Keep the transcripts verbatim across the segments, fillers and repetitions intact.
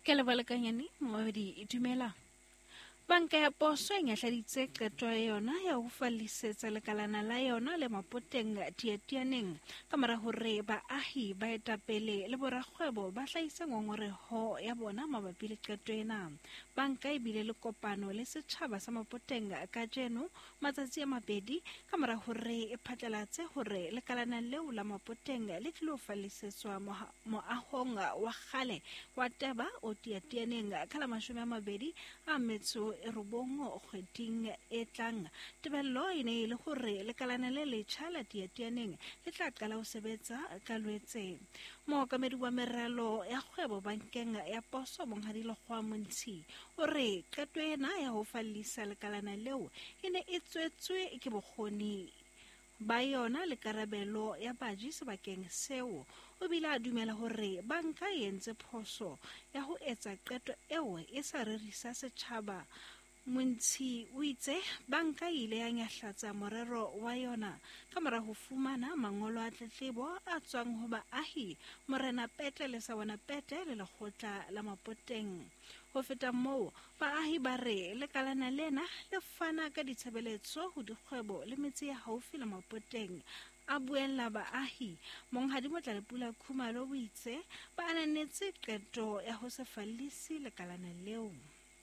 Ke le balekanyane moabedi e dumela. Banka ya Poso e nyahladitse qeto ya yona ya ho fallisetsa lekalana la yona le mapoteng dietianeng ka mora hore baahi ba etapele le borakgwebo ba hlahise ngongoreho ya bona mabapi le qeto ena. Banka e bile le kopano le setjhaba sa mapoteng ka jeno matsatsi a mabedi ka mora hore e phatlalatse hore lekalana leo la mapoteng le tlilo fallisetswa moahong wa kgale wa Teba o dietianeng ka la mashome a mabedi a metso e robongo kgweding e tlang. Tebello e ne e le hore lekalana le letjha la dietianeng le tla qala ho sebetsa ka Lwetse. Mookamedi wa meralo ya kgwebo bankeng ya Poso Monghadi Lekgwa Montsi o re qeto ena ya ho fallisa lekalana leo e ne e tswetswe ke bokgoni ba yona le karabelo ya baji sebakeng seo. O bile a dumela hore banka e entse phoso ya ho etsa qeto eo e sa rerisa setjhaba. Montsi o itse banka e ile ya nyahlatsa morero wa yona ka mora ho fumana mangolo a tletlebo a tswang ho baahi, Morena Pete le Sabona Pete le Lekgotla la Mapoteng. Ho feta moo, baahi ba re lekalana lena le fana ka ditshebeletso ho dikgwebo le metse ya haufi le mapoteng. A buella baahi, Monghadi Motlalepula Khumalo o itse ba ananetse qeto ya ho se fallisi lekalana leo.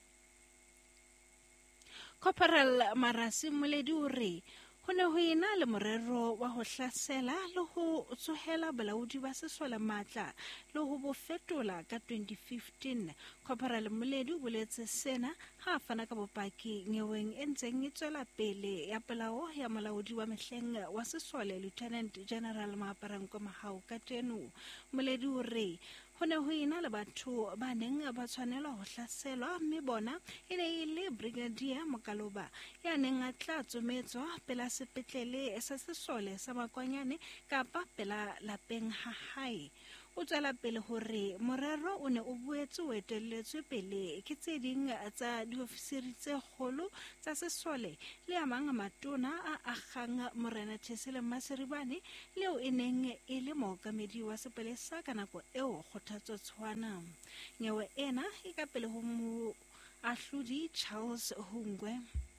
Corporal Marasi Moledi o re ho ne ho ena le morero wa ho hlasela le ho tsohela bolaodi ba sesole matla le ho bo fetola ka twenty fifteen. Corporal Moledi o boletse sena ha a fana ka bopaki nyeweng e ntseng e tswela pele ya polao ya molaodi wa mehleng wa sesole Lieutenant General Maaparankwe Mahao ka teno. Moledi o re ho ne ho ena le batho ba neng ba tshwanelwa ho hlaselwa, mme bona e ne e le Brigadier Mokaloba ya neng a tla tsometswa pela sepetlele sa sesole sa Makwanyane kapa pela lapeng ha hae. O tswela pele hore morero o ne o boetse o etelletswe pele ke tse ding tsa diofisiri tse kgolo tsa sesole le a mang matona a akgang Morena Thesile Maseribane leo e neng e le mookamedi wa sepolesa ka nako eo kgothatso tshwana. Nyewe ena e ka pele ho mo ahlodi Charles Hungwe.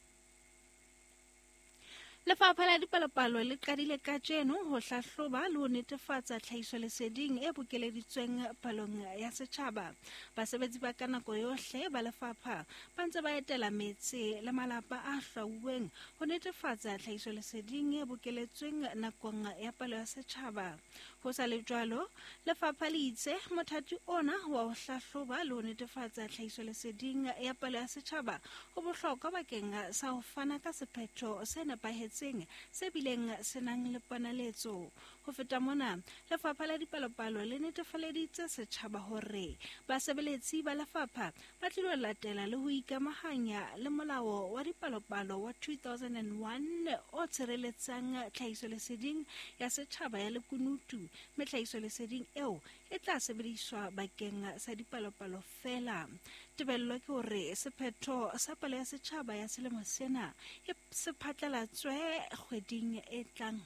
Lefapha la Dipalopalo le qadile ka jeno ho hlahloba le ho netefatsa tlhahiso leseding e bokeleditsweng palong ya setjhaba. Basebetsi ba ka nako yohle ba lefapha ba ntse ba etela metse le malapa a hlauweng ho netefatsa tlhahiso leseding e bokeletsweng nakong ya palo ya setjhaba. Ho sa le jwalo, lefapha le itse mothati ona wa ho hlahloba le ho netefatsa tlhahiso leseding ya palo ya setjhaba ho bohlokwa bakeng sa ho fana ka sephetho se nepahetseng se bileng se nang le ponaletso. Ho feta mona, Lefapha la Dipalopalo le netefaleditse setjhaba hore basebeletsi ba lefapha ba tlilo latela le ho ikamahanya le molao wa dipalopalo wa two thousand one o tshireletsang tlhahiso leseding ya setjhaba ya lekunutu, mme tlhahiso leseding eo e tla sebediswa bakeng sa dipalopalo fela. Tebello ke hore sephetho sa palo ya setjhaba ya selemo sena e se phatlalatswe kgweding e tlang.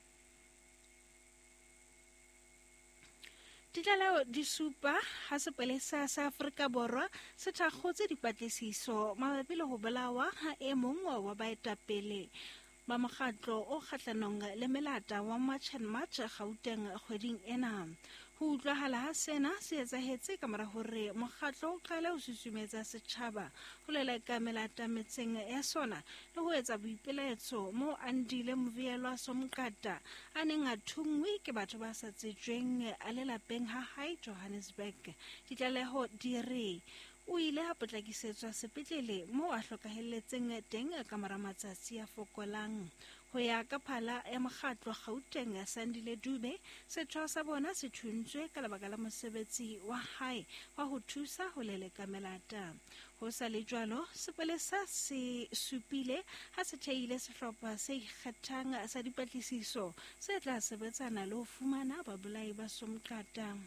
Ditlaleho di supa ha sepolesa sa Afrika Borwa se thakgotse dipatlisiso mabapi le ho bolawa ha e mong wa baetapele ba mokgatlo o kgahlanong le melata wa March and March Gauteng kgweding ena. Ho utlwahala ha sena se etsahetse ka mora hore mokgatlo o qala ho susumetsa setjhaba ho leleka melata metseng ya sona le ho etsa boipelaetso moo Andile Movielwa Somqata a neng a thungwe ke batho ba sa tsejweng a le lapeng ha hae Johannesburg. Ditlaleho di re o ile a potlakisetswa sepetlele moo a hlokahelletseng teng ka mora matsatsi a fokolang. Ho ya ka phala ya mokgatlo Gauteng Sandile Dube, setho sa bona se thuntswe ka lebaka la mosebetsi wa hae wa ho thusa ho leleka melata. Ho sa le jwalo, sepolesa se supile ha se theile sehlopha se ikgethang sa dipatlisiso se tla sebetsana le ho fumana babolai ba Somqata.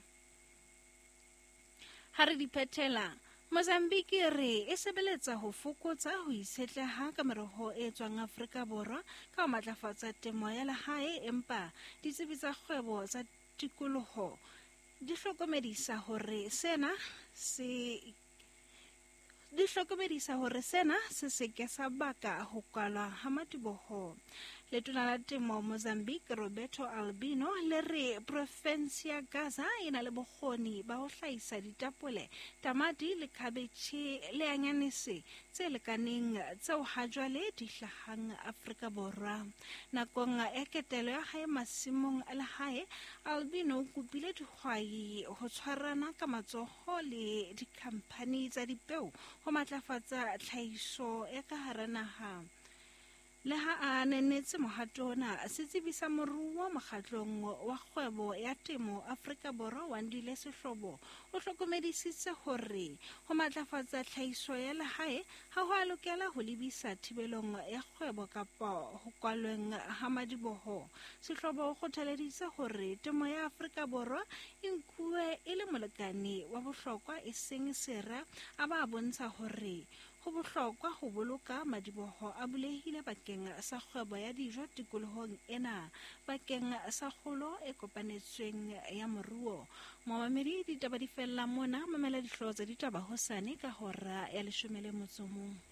Ha re di phethela, Mozambique re e sebeletsa ho fokotsa ho itshetleha ka meroho e tswang Afrika Borwa ka ho matlafatsa temo ya lehae, empa ditsebi tsa kgwebo tsa tikoloho di hlokomedisa hore sena se di hlokomedisa hore sena se seke sa baka ho kwalwa ha madiboho. Letona la temo Mozambique Roberto Albino le re province ya Gaza e na le bokgoni ba ho hlahisa ditapole, tamati le cabbage le anyanese tse lekaneng tseo ha jwale di hlahang Afrika Borwa. Nakong ya ketelo ya hae masimong a lehae, Albino o kopile dihwai ho tshwarana ka matsoho le dikhamphani tsa dipeo ho matlafatsa tlhahiso ya ka hara naha. Le ha a nenetse mohato ona, setsebisa moruo mokgatlong wa kgwebo ya temo Afrika Borwa Wandile Sehlobo o hlokomedisitse hore ho matlafatsa tlhahiso ya lehae ha ho a lokela ho lebisa thibelong ya kgwebo kapa ho kwalweng ha madiboho. Sehlobo o kgothaleditse hore temo ya Afrika Borwa e nkuwe e le molekane wa bohlokwa e seng sera, a ba bontsha hore ho bohlokwa ho boloka madiboho a bulehile bakeng sa kgwebo ya dijo tikolohong ena bakeng sa kgolo e kopanetsweng ya moruo. Momamedi ditaba di fella mona, mamela dihlooho tsa ditaba hosane ka hora ya leshome le motso mong.